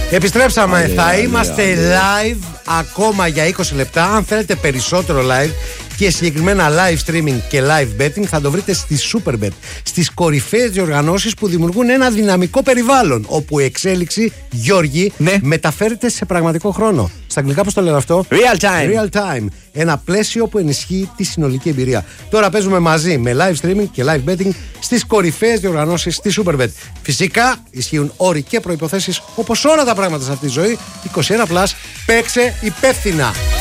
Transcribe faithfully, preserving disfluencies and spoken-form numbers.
Επιστρέψαμε, Αλέα, θα αλέα, είμαστε αλέα. live ακόμα για είκοσι λεπτά. Αν θέλετε περισσότερο live και συγκεκριμένα live streaming και live betting, θα το βρείτε στη Superbet, στις κορυφαίες διοργανώσεις που δημιουργούν ένα δυναμικό περιβάλλον, όπου η εξέλιξη, Γιώργη, ναι. μεταφέρεται σε πραγματικό χρόνο. Στα αγγλικά πώς το λένε αυτό? Real time. Real time. Ένα πλαίσιο που ενισχύει τη συνολική εμπειρία. Τώρα παίζουμε μαζί με live streaming και live betting στις κορυφαίες διοργανώσεις στη Superbet. Φυσικά ισχύουν όροι και προϋποθέσεις όπως όλα τα πράγματα σε αυτή τη ζωή. είκοσι ένα συν, παίξε υπεύθυνα.